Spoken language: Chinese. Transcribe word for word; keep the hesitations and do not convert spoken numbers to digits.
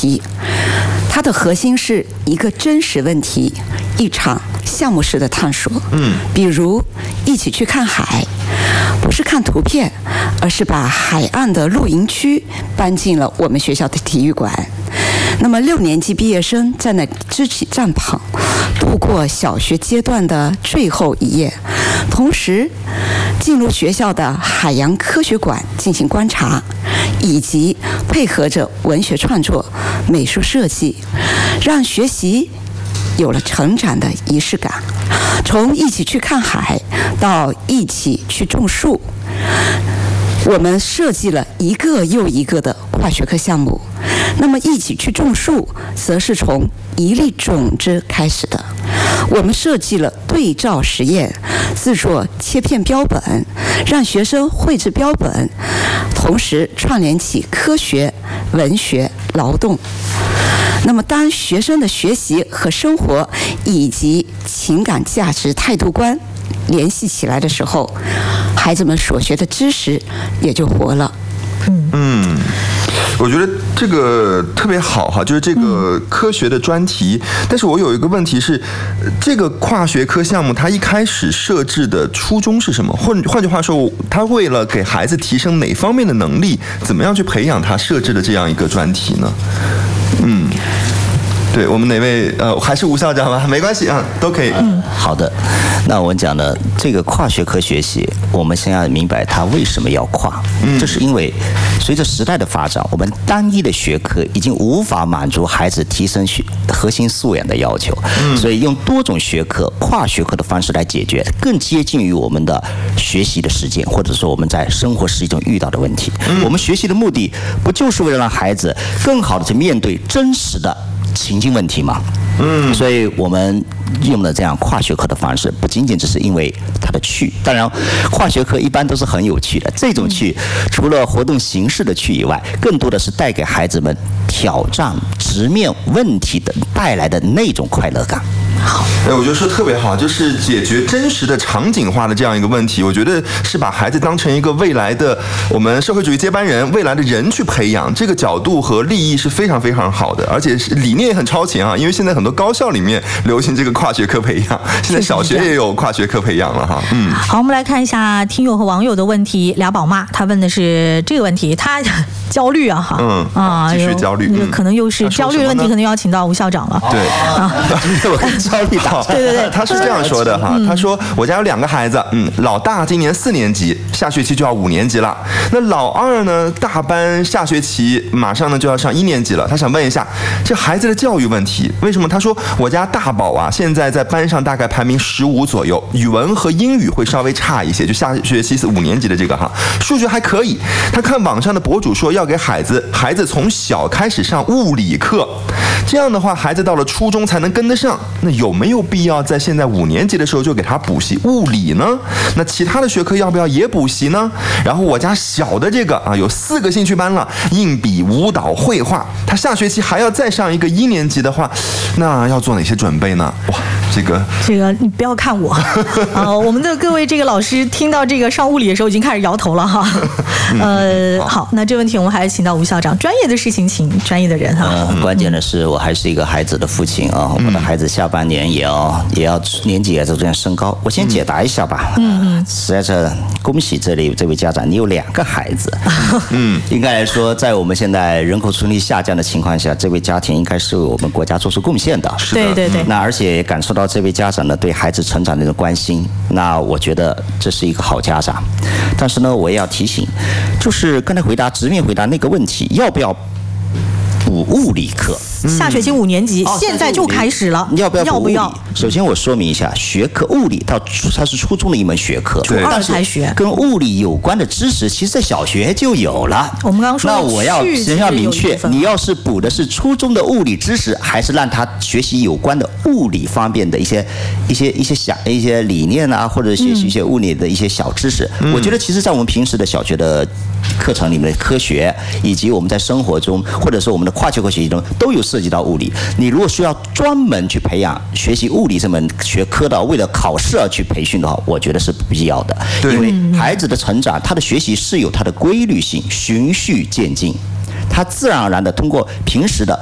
题，它的核心是一个真实问题，一场项目式的探索。嗯，比如一起去看海，不是看图片，而是把海岸的露营区搬进了我们学校的体育馆。那么六年级毕业生在那支起帐篷，度过小学阶段的最后一夜，同时进入学校的海洋科学馆进行观察，以及配合着文学创作、美术设计，让学习有了成长的仪式感。从一起去看海到一起去种树，我们设计了一个又一个的跨学科项目。那么一起去种树则是从一粒种子开始的，我们设计了对照实验，制作切片标本，让学生绘制标本，同时串联起科学、文学、劳动。那么当学生的学习和生活以及情感价值态度观联系起来的时候，孩子们所学的知识也就活了。 嗯，我觉得这个特别好哈，就是这个科学的专题。但是我有一个问题是，这个跨学科项目它一开始设置的初衷是什么？换换句话说，它为了给孩子提升哪方面的能力，怎么样去培养他设置的这样一个专题呢？嗯。对我们哪位呃还是吴校长吗？没关系啊，都可以。 嗯，好的。那我们讲的这个跨学科学习，我们先要明白它为什么要跨。嗯，这是因为随着时代的发展，我们单一的学科已经无法满足孩子提升学核心素养的要求。嗯，所以用多种学科、跨学科的方式来解决，更接近于我们的学习的实践，或者说我们在生活实际中遇到的问题。嗯，我们学习的目的不就是为了让孩子更好的去面对真实的情境问题嘛？嗯，所以我们用了这样跨学科的方式，不仅仅只是因为它的趣，当然跨学科一般都是很有趣的。这种趣除了活动形式的趣以外，更多的是带给孩子们挑战、直面问题的带来的那种快乐感。好， 哎，我觉得说特别好，就是解决真实的场景化的这样一个问题。我觉得是把孩子当成一个未来的我们社会主义接班人、未来的人去培养，这个角度和立意是非常非常好的，而且理念也很超前啊。因为现在很多高校里面流行这个跨学科培养，现在小学也有跨学科培养了哈。嗯， 好，我们来看一下听友和网友的问题。俩宝妈他问的是这个问题，他焦虑啊哈，嗯啊， 继续焦虑， 嗯、可能又是焦虑的问题，可能要请到吴校长了。 对啊， 我跟焦虑打。 对对对， 他是这样说的哈，他说我家有两个孩子，嗯，老大今年四年级，下学期就要五年级了。那老二呢，大班下学期马上呢就要上一年级了。他想问一下，这孩子的教育问题，为什么？他说我家大宝啊，现在在班上大概排名十五左右，语文和英语会稍微差一些，就下学期是五年级的这个哈，数学还可以。他看网上的博主说要给孩子孩子从小开始上物理课，这样的话孩子到了初中才能跟得上。那有没有必要在现在五年级的时候就给他补习物理呢？那其他的学科要不要也补习呢？然后我家小的这个啊，有四个兴趣班了，硬笔、舞蹈、绘画，他下学期还要再上一个一年级的话，那要做哪些准备呢？哇，这个这个你不要看我啊，我们的各位这个老师听到这个上物理的时候已经开始摇头了哈。呃，好，那这问题我们还是请到吴校长，专业的事情请专业的人哈。 呃，关键的是我还是一个孩子的父亲啊，我的孩子下半年也要也要年纪也在这样升高，我先解答一下吧。嗯嗯，实在是恭喜这里这位家长，你有两个孩子。嗯，应该来说，在我们现在人口出生率下降的情况下，这位家庭应该是为我们国家做出贡献的。 是的， 对对对。 那而且也感受到这位家长呢对孩子成长的关心，那我觉得这是一个好家长。但是呢，我也要提醒，就是刚才回答直面回答那个问题，要不要补物理课？ 下学期五年级，嗯、现在就开始了， 要不要补物理？ 要不要？ 首先我说明一下，学科物理到它是初中的一门学科， 初二才学。 跟物理有关的知识，其实在小学就有了。 我们刚刚说， 那我要先要明确，你要是补的是初中的物理知识，还是让他学习有关的物理方面的一些一些一些想一些理念啊，或者学习一些物理的一些小知识？嗯、我觉得其实，在我们平时的小学的课程里面的科学，以及我们在生活中，或者说我们的跨学科学习中，都有涉及到物理。你如果需要专门去培养学习物理这门学科的，为了考试而去培训的话，我觉得是不必要的。因为孩子的成长，他的学习是有他的规律性，循序渐进，他自然而然的通过平时的